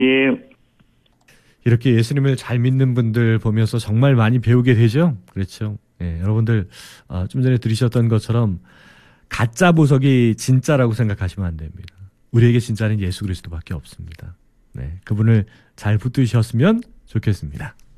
예. 이렇게 예수님을 잘 믿는 분들 보면서 정말 많이 배우게 되죠. 그렇죠. 예, 여러분들 좀 전에 들으셨던 것처럼 가짜 보석이 진짜라고 생각하시면 안 됩니다. 우리에게 진짜는 예수 그리스도밖에 없습니다. 네, 그분을 잘 붙드셨으면 좋겠습니다.